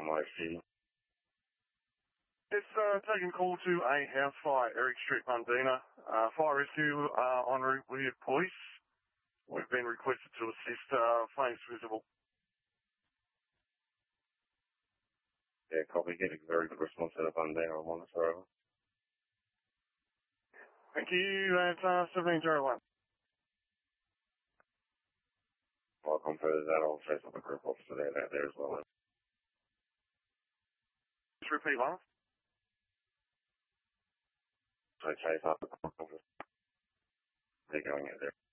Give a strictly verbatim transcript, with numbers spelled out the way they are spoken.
on my city. It's uh, taking call to a house fire, Eric Street, Mundina. Uh, fire rescue uh, en route with police. We've been requested to assist. Uh, flames visible. Yeah, copy. Getting very good response out of Mundina. I'm on this over. Thank you. That's uh, seventeen zero one. I'll come further that. I'll chase up the group officer there, out there as well. Just repeat last. So chase up the group officer. They're going out there.